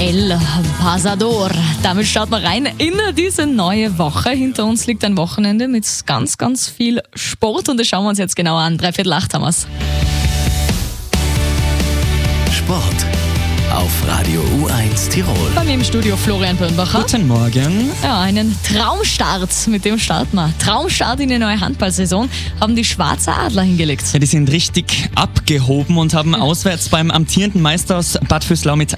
El Pasador. Damit starten wir rein in diese neue Woche. Hinter uns liegt ein Wochenende mit ganz, ganz viel Sport und das schauen wir uns jetzt genauer an. 7:45 haben wir's. Sport auf Radio U1 Tirol. Bei mir im Studio Florian Birnbacher. Guten Morgen. Ja, einen Traumstart, mit dem starten wir. Traumstart in eine neue Handballsaison haben die Schwarzer Adler hingelegt. Ja, die sind richtig abgehoben und haben auswärts beim amtierenden Meister aus Bad Vöslau mit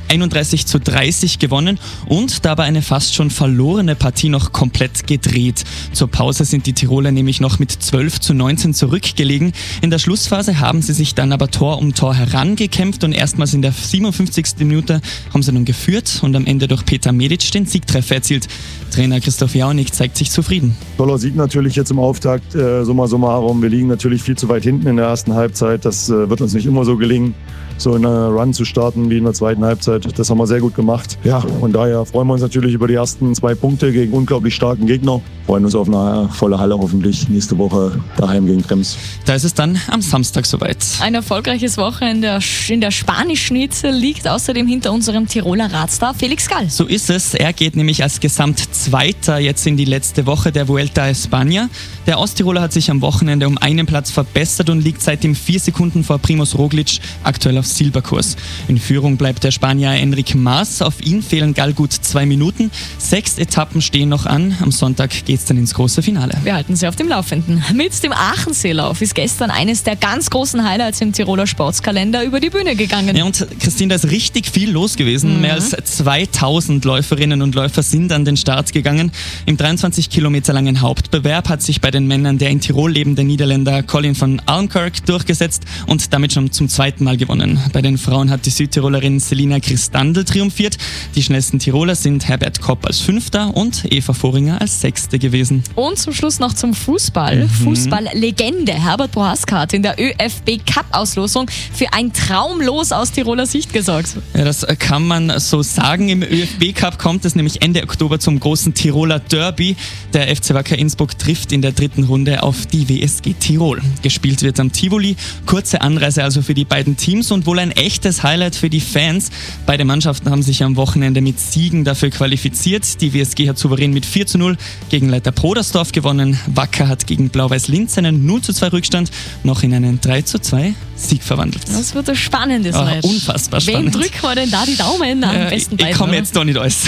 31:30 gewonnen und dabei eine fast schon verlorene Partie noch komplett gedreht. Zur Pause sind die Tiroler nämlich noch mit 12:19 zurückgelegen. In der Schlussphase haben sie sich dann aber Tor um Tor herangekämpft und erstmals in der 57. Minute haben sie nun geführt und am Ende durch Peter Medic den Siegtreffer erzielt. Trainer Christoph Jaunig zeigt sich zufrieden. Toller Sieg natürlich jetzt im Auftakt, summa summarum. Wir liegen natürlich viel zu weit hinten in der ersten Halbzeit. Das wird uns nicht immer so gelingen, so in einer Run zu starten wie in der zweiten Halbzeit. Das haben wir sehr gut gemacht. Ja, und daher freuen wir uns natürlich über die ersten 2 Punkte gegen unglaublich starken Gegner. Freuen uns auf eine volle Halle hoffentlich nächste Woche daheim gegen Krems. Da ist es dann am Samstag soweit. Ein erfolgreiches Wochenende in der spanischen Hitze liegt außerdem hinter unserem Tiroler Radstar Felix Gall. So ist es. Er geht nämlich als Gesamtzweiter jetzt in die letzte Woche der Vuelta a España. Der Osttiroler hat sich am Wochenende um einen Platz verbessert und liegt seitdem 4 Sekunden vor Primož Roglič, aktuell auf Silberkurs. In Führung bleibt der Spanier Enric Mas. Auf ihn fehlen Gall gut 2 Minuten. 6 Etappen stehen noch an. Am Sonntag geht's dann ins große Finale. Wir halten Sie auf dem Laufenden. Mit dem Aacheseelauf ist gestern eines der ganz großen Highlights im Tiroler Sportskalender über die Bühne gegangen. Ja, und Christine, da ist richtig viel los gewesen. Mehr als 2000 Läuferinnen und Läufer sind an den Start gegangen. Im 23 Kilometer langen Hauptbewerb hat sich bei den Männern der in Tirol lebende Niederländer Colin van Almkirk durchgesetzt und damit schon zum 2. Mal gewonnen. Bei den Frauen hat die Südtirolerin Selina Christandl triumphiert. Die schnellsten Tiroler sind Herbert Kopp als 5. und Eva Voringer als 6. gewesen. Und zum Schluss noch zum Fußball. Fußballlegende Herbert Prohaska hat in der ÖFB-Cup-Auslosung für ein Traumlos aus Tiroler Sicht gesorgt. Ja, das kann man so sagen. Im ÖFB-Cup kommt es nämlich Ende Oktober zum großen Tiroler Derby. Der FC Wacker Innsbruck trifft in der 3. Runde auf die WSG Tirol. Gespielt wird am Tivoli. Kurze Anreise also für die beiden Teams und wohl ein echtes Highlight für die Fans. Beide Mannschaften haben sich am Wochenende mit Siegen dafür qualifiziert. Die WSG hat souverän mit 4:0 gegen Leiter Brodersdorf gewonnen. Wacker hat gegen Blau-Weiß Linz einen 0:2 Rückstand noch in einen 3:2 Sieg verwandelt. Das wird ein spannendes Match. Unfassbar spannend. Wem drücken wir denn da die Daumen? Am besten beiden. Ich komme jetzt doch nicht äußern.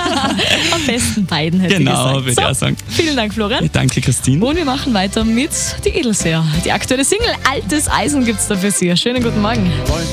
Am besten beiden, hätte ich gesagt. Genau, würde ich auch sagen. Vielen Dank, Florian. Danke, Christine. Und wir machen weiter mit Die Edelseher. Die aktuelle Single Altes Eisen gibt's da für Sie. Schönen guten Morgen.